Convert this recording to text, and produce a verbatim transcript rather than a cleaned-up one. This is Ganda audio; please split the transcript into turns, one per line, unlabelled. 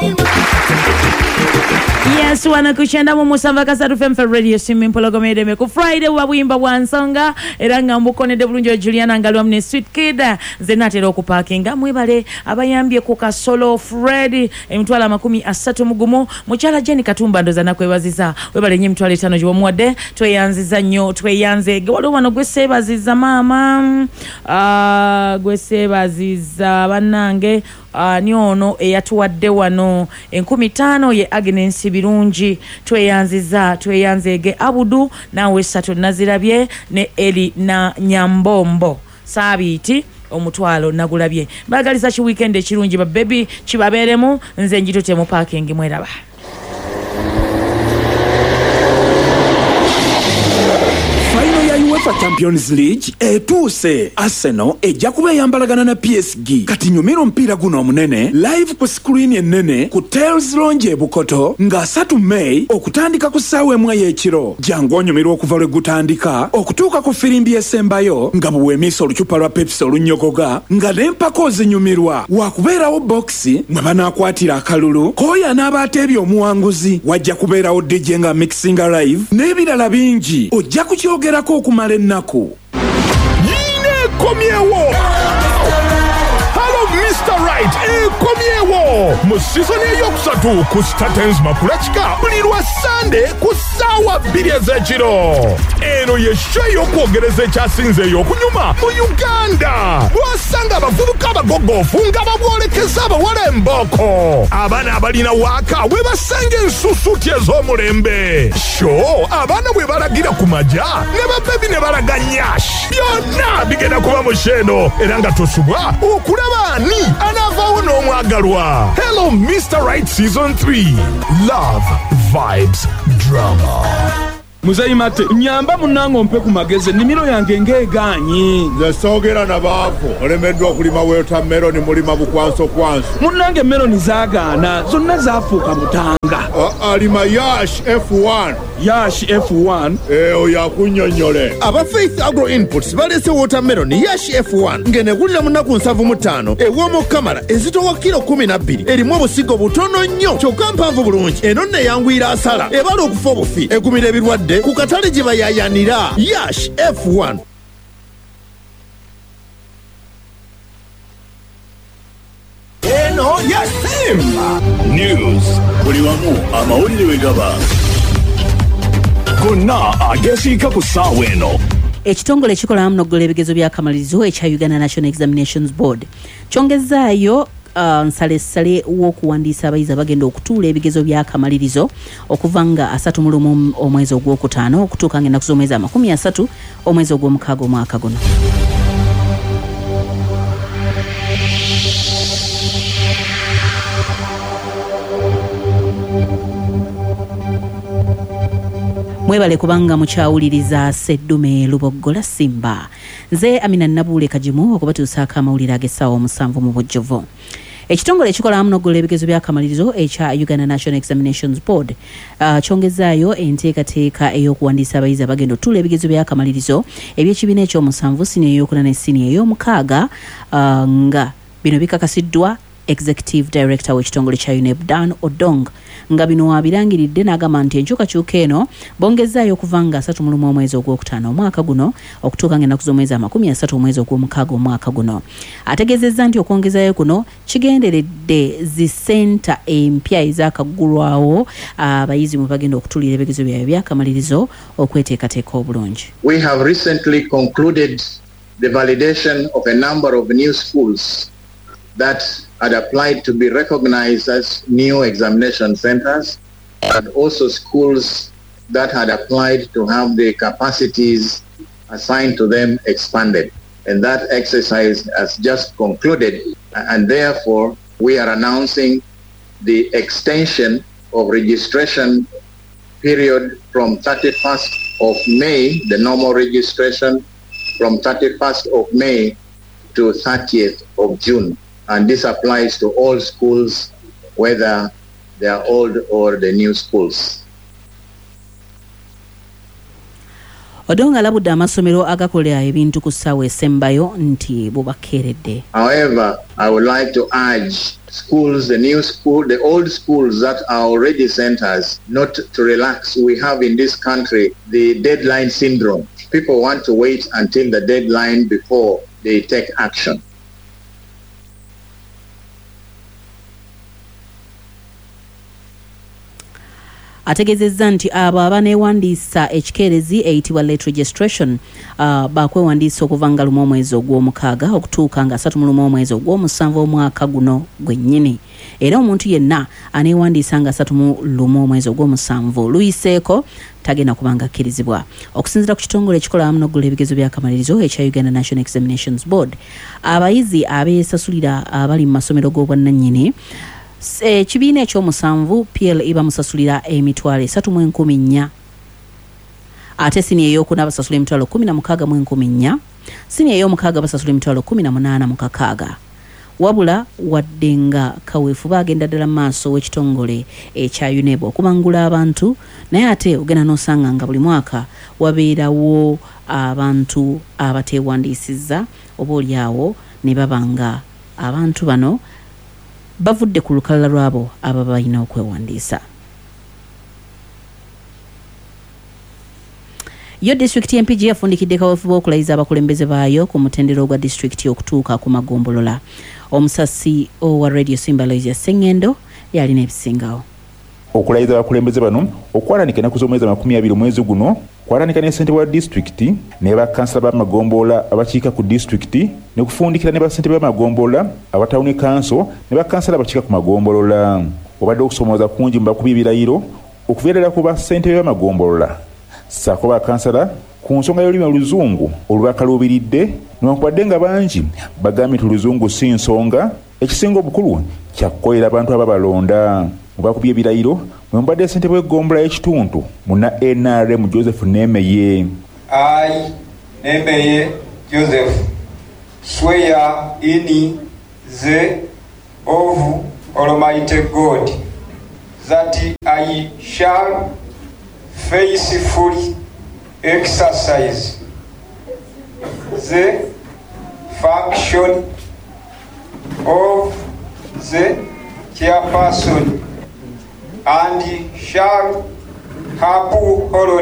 Yes, wanakushenda mu musamba kasatu F M for radio simu mpologomede me ku Friday wa wimba wansonga eranga mbukone de bulunjo Juliana ngalwa mne sweet kid zenatera okuparkinga mwebale abayambye ku kasolo Fred emitwala makumi asatu mugumu muchala Jeni Katumba ndoza nakwebaziza webale nyi mitwala tano jo muwade tweyanziza nnyo tweyanze walo wano gwesebaziza mama ah gwesebaziza banange Uh, nyono eyatuwadde wano enkumi tano ye Agnes Birungi tweyanziza tweyanzege Abudu nawe Sato nazirabye ne Eli na Nyambombo sabiti omutwalo nagulabye bagaliza chi weekend ekirungi ba baby kibaberemu nze njitote mu parking mweraba
UEFA Champions League etuse Arsenal ejja kuba yambalagana na P S G kati nyumiro mpira guno omunene live ku screen ennene ku Tales Lounge e Bukoto nga three May okutandika ku ssaawa emu y'ekiro jangu onyumirwa okuva lwe gutandika okutuuka ku firimbi esembayo nga buweemisa olucupa lwa Pepsi olunyogoga nga n'empako zinyumirwa wakubeerawo boxi mwe banaakwatira akalulu koya n'abateebya omuwanguzi wajja kubeerawo D J nga mixinga live n'ebirala bingi ojja kukyogerako okumala ennaku
yine komyewo Hello Mister Right e komyewo mu season eyokusatu ku Statens Makulachika buli lwa Sunday ku ssaawa bbiri ez'ekiro eno ye show y'okwogereza ekyasinze ey'okunyuma mu Uganda bw'osanga abavubuka abagogofu nga babwolekeza abawala embooko abaana abalina waaka bwe basanga ensusuti ez'omulembe show abaana bwe balagira ku maja ne babebi ne balaga nyash byonna bigenda kuba mu sheno era nga tosubwa okulaba ani anavaawo n'omwagalwa. Hello Mister Right Season three. Love, vibes, drama.
Muzayi mate nyamba munango mpe ku mageze nimiro yange ngeganyi
nze soogera nabaavu olemeddwa okulima watermelon mulima bukwanso kwanso
munange meloni zaagaana zonna zaafuuka mutanga
alima yash F one
yash F one
eyo yakunnyonnyole
aba Faith Agro Inputs balese watermelon yash F one ng'enegulira munaku nsavu mu ttaano ew'omu kamala ezitowa kilo kumi na bbiri erimu obusigo butono nnyo kyokka mpanvu bulungi eno nno eyanguyira asala ebala okufa obufi egumira ebirwadde ku katale gye bayayanira yash F one.
eno ya Simba
News
buli wamu amawulire we gaba
gonna agesiika ku ssaawa eno.
Ekitongole kikola mnoggolo ebigezo by'akamalirizo ekya Uganda National Examinations Board kyongezaayo Uh, nsalesale w'okuwandiisa abayizi abagenda okutuula ebigezo by'akamalirizo okuva nga asatu mu lumu omwezi ogwokutaano okutuuka nga ennaku z'omwezi amakumi asatu omwezi ogw'omukaaga omwaka guno. Mwebale kubanga mukyawuliriza Seddume Luboggola Simba. Nze Amina Nabule Kajimu okubatuusaako amawulire ag'essaawa omusanvu mu bujjuvu. Ekitongole ekikola mnoggolo ebigezo by'akamalirizo ekya Uganda National Examinations Board uh, kyongezaayo enteekateeka ey'okuwandiisa abayizi abagenda otuula ebigezo by'akamalirizo eby'ekibiina eky'omusanvu siniya ey'okuna ne siniya ey'omukaaga uh, nga bino bikakasiddwa Executive Director w'ekitongole kya U N E B Dan Odong nga bino wabirangiridde n'agamba nti enkyukakyuka eno bongezaayo okuva nga asatu mu lumu omwezi ogwokutaano omwaka guno okutuuka nga ennaku z'omwezi amakumi asatu omwezi ogw'omukaaga omwaka guno. Ategeezezza nti okwongezaayo kuno kigenderedde zi senta empya ezaakaggulwawo abayizi mu bagenda okutuulira ebigezo byabwe by'akamalirizo okweteekateeka obulungi.
We have recently concluded the validation of a number of new schools that had applied to be recognized as new examination centers, and also schools that had applied to have the capacities assigned to them expanded. And that exercise has just concluded, and therefore we are announcing the extension of registration period from thirty-first of May, the normal registration from thirty-first of May to thirtieth of June. And this applies to all schools, whether they are old or the new schools.
Odonga alabudde amasomero agakolera ebintu ku ssaawa esembayo nti bubakeeredde.
However, I would like to urge schools, the new school, the old schools that are already centers, not to relax. We have in this country the deadline syndrome. People want to wait until the deadline before they take action.
Ategezezza nti abo abaneewandiisa ekikeerezi eyitibwa late registration uh, bakwewandiisa okuva nga lumu omwezi ogw'omukaaga okutuuka nga asatu mu lumu omwezi ogw'omusanvu omwaka guno gwennyini. Era omuntu yenna aneewandiisa nga asatu mu lumu omwezi ogw'omusanvu luyiseeko tagenda kubanga akkirizibwa. Okusinziira ku kitongole ekikola awamu n'oggula ebigezo by'akamalirizo ekya Uganda National Examinations Board, abayizi abeesasulira abali mu masomero g'obwannannyini ekibiina ekyomusanvu P L E bamusasulira emitwalo esatu mu enkumi nnya, ate siniya ey'okuna basasula emitwalo kumi na mukaaga mu enkumi nnya, siniya ey'omukaaga basasula emitwalo kumi na munaana mu kakaaga. Wabula wadde nga kaweefube agenda ddala mu maaso w'ekitongole ekya U N E B okubangula abantu, naye ate ogenda n'osanga nga buli mwaka wabeerawo abantu abateewandiisizza oboolyawo ne babanga abantu bano bavudde ku lukalala lwabo aba balina okwewandiisa. Yo district M P G yafundikidde kaweefube okulayiza abakulembeze baayo ku mutendero gwa district okutuuka ku magombolola. Omusasi owa Radio Simba Loizia Sengendo yalina ebisingawo.
Okulayiza abakulembeze bano okwalanika ennaku z'omwezi amakumi abiri omwezi guno, kwalanika ne ssentebe wa disitulikiti ne bakansala b'amagombolola abakiika ku disitulikiti, ne kufundikira ne bassentebe b'amagombolola abatawuni kanso ne bakansala abakiika ku magombolola. Obadde okusomooza kungi mu bakubi ebirayiro okuva ddala ku bassentebe b'amagombolola ssaako bakansala ku nsonga y'olulimi oluzungu olubakaluubiridde, newankubadde nga bangi bagambye nti oluzungu si nsonga, ekisinga obukulu kyakukolera abantu ababalonda. Mu bakubi ebirayiro mwe mubadde ssentebe w'eggombolola y'ekituntu muna N R M Joseph Nemeye.
I, Nemeye Joseph, swear in the of Almighty God that I shall faithfully exercise the function of the chairperson and shall uphold